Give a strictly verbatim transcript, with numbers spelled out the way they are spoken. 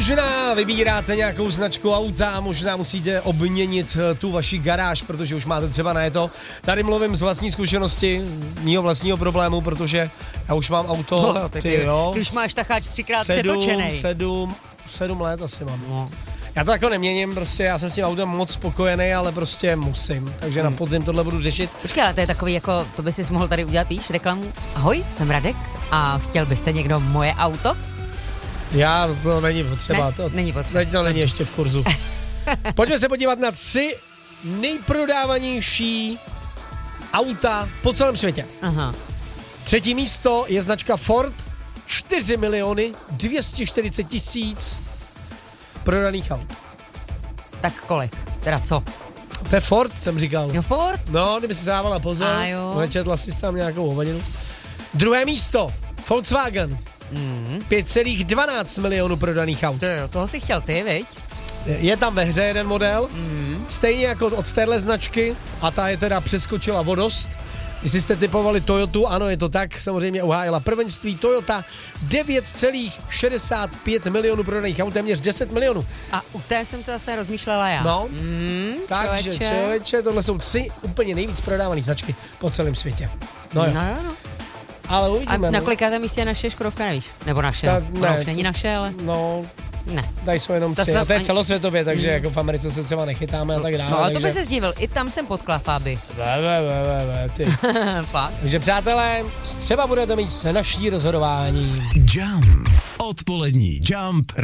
Možná vybíráte nějakou značku auta, možná musíte obměnit tu vaši garáž, protože už máte třeba na to. Tady mluvím z vlastní zkušenosti, mýho vlastního problému, protože já už mám auto. No, ty, ty, jo, ty už máš takáč třikrát sedm, přetočenej. Sedm, sedm let asi mám. No. Já to jako neměním, prostě já jsem s tím autem moc spokojený, ale prostě musím, takže hmm. na podzim tohle budu řešit. Počkej, ale to je takový jako, to by si mohl tady udělat víš, reklamu. Ahoj, jsem Radek a chtěl byste někdo moje auto? Já, to není potřeba. Ne, to, není potřeba. Teď to není ještě v kurzu. Pojďme se podívat na tři nejprodávanější auta po celém světě. Aha. Třetí místo je značka Ford, čtyři miliony dvě stě čtyřicet tisíc prodaných aut. Tak kolik? Teda co? To je Ford, jsem říkal. Jo, Ford? No, kdyby si dávala pozor, nečetla si tam nějakou hovadinu. Druhé místo, Volkswagen. Mm. pět celá dvanáct milionů prodaných aut. To jo, toho si chtěl ty, viď? Je tam ve hře jeden model, Mm. stejně jako od téhle značky, a ta je teda přeskočila o dost. Jestli jste typovali Toyotu, ano, je to tak, samozřejmě uhájila prvenství. Toyota devět celá šedesát pět milionů prodaných aut, téměř deset milionů. A u té jsem se zase rozmýšlela já. No, mm, takže člověče, tohle jsou tři úplně nejvíc prodávané značky po celém světě. No jo. No jo, no. Ale uvidíme. A na no. kolikátém místě je naše Škodovka, nevíš? Nebo naše, Ta, no. ne, Ona už není naše, ale... No, ne. tady jsou jenom Ta tři. A to je ani... celosvětově, takže mm. jako v Americe se třeba nechytáme a tak dále. No, ale takže... to by se zdivil, i tam jsem potkla Fáby. Ve, ve, ve, ve, ve, ty. Fakt? Takže přátelé, třeba budete mít naší rozhodování. Jump. Odpolední Jump.